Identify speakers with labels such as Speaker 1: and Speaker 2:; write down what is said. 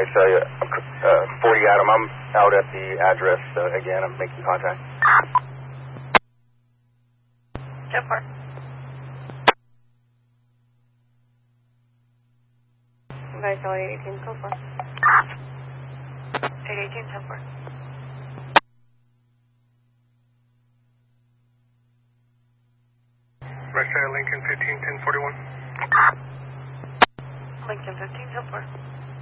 Speaker 1: So, 40 Adam, I'm out at the address. Again, I'm making contact.
Speaker 2: 10-4. Vital 818, code 4. 818, 10-4.
Speaker 3: Russia, Lincoln 15, 1041.
Speaker 2: Lincoln 15, 10-4.